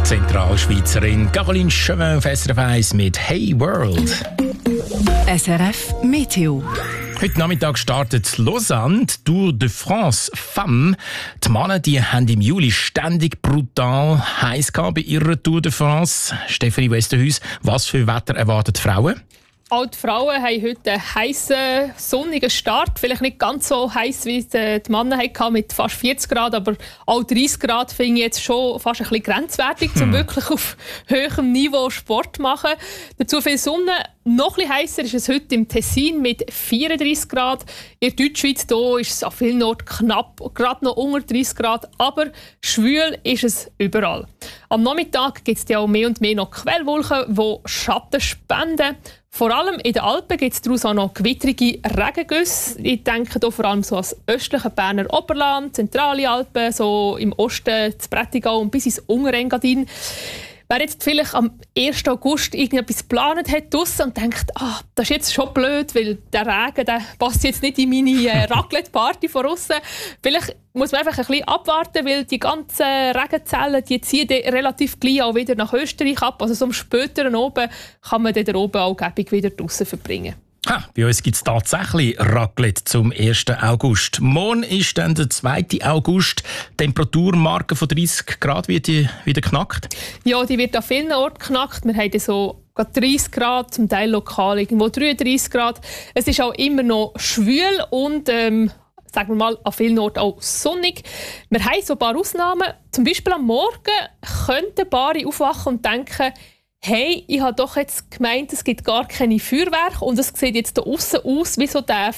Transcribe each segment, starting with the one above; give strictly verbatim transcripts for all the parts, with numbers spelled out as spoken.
Zentralschweizerin Caroline Chauvin auf S R F eins mit «Hey World». S R F Meteo. Heute Nachmittag startet Lausanne, die Tour de France Femme. Die Männer die haben im Juli ständig brutal heiß gehabt bei ihrer Tour de France. Stefanie Westerhuis, was für Wetter erwartet die Frauen? Auch die Frauen haben heute einen heissen, sonnigen Start. Vielleicht nicht ganz so heiß, wie es die Männer hatten, mit fast vierzig Grad. Aber auch dreißig Grad finde ich jetzt schon fast ein bisschen grenzwertig, hm. um wirklich auf höherem Niveau Sport zu machen. Dazu viel Sonne. Noch ein bisschen heißer ist es heute im Tessin mit vierunddreißig Grad. In der Deutschschweiz hier ist es an vielen Orten knapp, gerade noch unter dreißig Grad. Aber schwül ist es überall. Am Nachmittag gibt es ja auch mehr und mehr noch Quellwolken, die Schatten spenden. Vor allem in den Alpen gibt es daraus auch noch gewittrige Regengüsse. Ich denke hier vor allem so ans östliche Berner Oberland, zentrale Alpen, so im Osten, das Prättigau und bis ins Unterengadin. Wer jetzt vielleicht am ersten August irgendetwas geplant hat draussen und denkt, ah, das ist jetzt schon blöd, weil der Regen der passt jetzt nicht in meine äh, Raclette-Party von aussen. Vielleicht muss man einfach ein bisschen abwarten, weil die ganzen Regenzellen die ziehen relativ gleich auch wieder nach Österreich ab. Also so am späteren oben kann man dann oben auch gäbig wieder draussen verbringen. Ha, bei uns gibt es tatsächlich Raclette zum ersten August. Morgen ist dann der zweite August. Die Temperaturmarke von dreißig Grad wird die wieder knackt? Ja, die wird an vielen Orten knackt. Wir haben so dreißig Grad, zum Teil lokal irgendwo dreiunddreißig Grad. Es ist auch immer noch schwül und ähm, sagen wir mal, an vielen Orten auch sonnig. Wir haben so ein paar Ausnahmen. Zum Beispiel am Morgen könnten ein paar aufwachen und denken, hey, ich habe doch jetzt gemeint, es gibt gar keine Feuerwerke und es sieht jetzt da aussen aus wie so der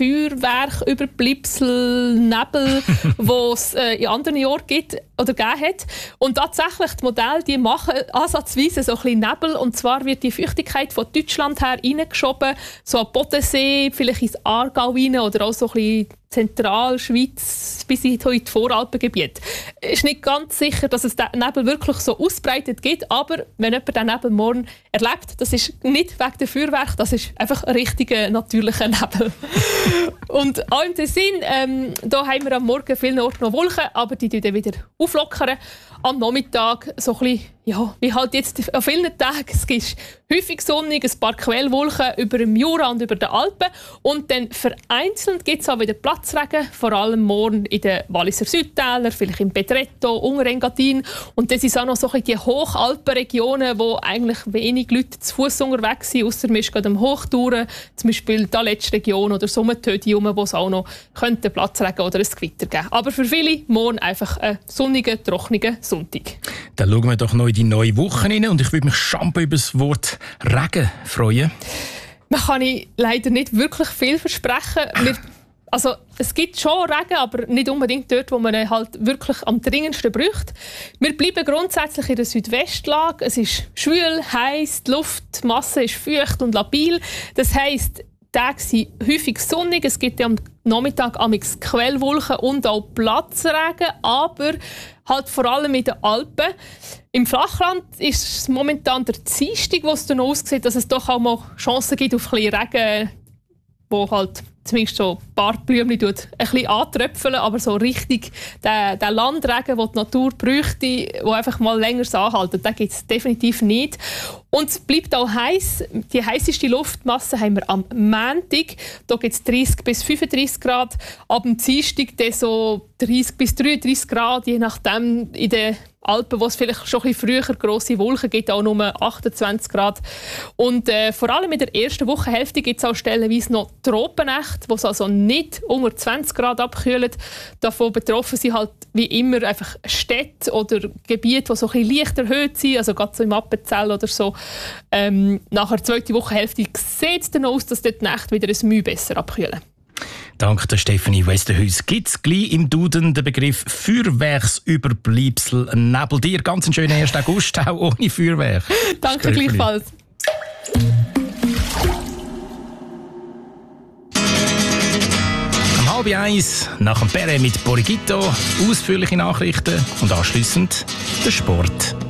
Feuerwerk-Überbleibsel, Nebel, den es äh, in anderen Jahren gibt oder gegeben hat. Und tatsächlich, die Modelle die machen ansatzweise so ein bisschen Nebel und zwar wird die Feuchtigkeit von Deutschland her reingeschoben, so am Bodensee, vielleicht ins Aargau rein oder auch so ein bisschen Zentralschweiz bis in die Voralpengebiet. Es ist nicht ganz sicher, dass es den Nebel wirklich so ausbreitet gibt, aber wenn jemand den Nebel morgen erlebt, das ist nicht wegen der Feuerwerk, das ist einfach ein richtiger, natürlicher Nebel. Und auch im Tessin, ähm, da haben wir am Morgen vielen Orten noch Wolken, aber die dann wieder auflockern. Am Nachmittag so ein bisschen, ja, wie halt jetzt an vielen Tagen. Es ist häufig sonnig, ein paar Quellwolken über dem Jura und über den Alpen. Und dann vereinzelt gibt es auch wieder Platzregen, vor allem morgen in den Walliser Südtälern, vielleicht im Bedretto, Unterengadin. Und das sind auch noch so die Hochalpenregionen, wo eigentlich wenig Leute zu Fuß unterwegs sind, ausser man ist gerade am Hochtouren, zum Beispiel die letzte Region oder Sommertödium, wo es auch noch könnte Platzregen oder ein Gewitter geben. Aber für viele morgen einfach ein sonniger, trockener Sonntag. Dann schauen wir doch noch in die neue Woche rein und ich würde mich schon über das Wort Regen freuen. Man kann ich leider nicht wirklich viel versprechen. Wir, also, es gibt schon Regen, aber nicht unbedingt dort, wo man ihn halt wirklich am dringendsten bräuchte. Wir bleiben grundsätzlich in der Südwestlage. Es ist schwül, heiß, die Luftmasse ist feucht und labil. Das heisst, die Tage sind häufig sonnig. Es gibt ja am Nachmittag amigs Quellwolken und auch Platzregen, aber halt vor allem in den Alpen. Im Flachland ist es momentan der Dienstag, wo es dann aussieht, dass es doch auch mal Chancen gibt auf ein bisschen Regen, wo halt zumindest so ein paar Blümchen ein bisschen antröpfeln, aber so richtig der, der Landregen, den die Natur bräuchte, der einfach mal länger anhalten, den gibt es definitiv nicht. Und es bleibt auch heiß. Die heißeste Luftmasse haben wir am Montag. Da gibt es dreißig bis fünfunddreißig Grad. Ab dem Dienstag dann so dreißig bis dreiunddreißig Grad, je nachdem in den Alpen, wo es vielleicht schon ein bisschen früher grosse Wolken gibt, auch nur achtundzwanzig Grad. Und äh, vor allem in der ersten Wochenhälfte gibt es auch stellenweise noch Tropennächte, wo es also nicht unter zwanzig Grad abkühlen. Davon betroffen sind halt wie immer einfach Städte oder Gebiete, die so ein bisschen leicht erhöht sind, also gerade so im Appenzell oder so. Ähm, nach der zweiten Wochenhälfte sieht es dann aus, dass dort die Nächte wieder ein Mühe besser abkühlen. Dank der Stefanie Westerhuis gibt es gleich im Duden den Begriff Feuerwerksüberbleibsel Nebel. Dir ganz einen schönen ersten August, auch ohne Feuerwerk. Danke gleichfalls. Um halb eins nach dem Perre mit Borigito, ausführliche Nachrichten und anschliessend der Sport.